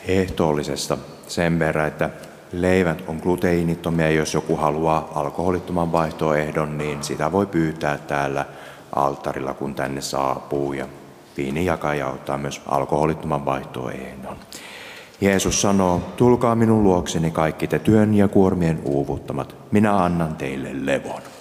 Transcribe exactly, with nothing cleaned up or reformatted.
ehtoollisesta sen verran, että leivät on gluteiinittomia. Jos joku haluaa alkoholittoman vaihtoehdon, niin sitä voi pyytää täällä alttarilla, kun tänne saapuu. Ja viininjakaja ottaa myös alkoholittoman vaihtoehdon. Jeesus sanoo, tulkaa minun luokseni kaikki te työn ja kuormien uuvuttamat, minä annan teille levon.